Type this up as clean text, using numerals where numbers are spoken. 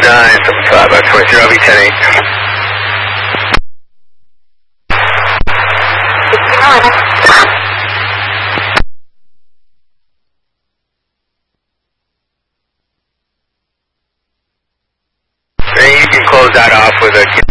975, 20, V10-8. You can close that off with a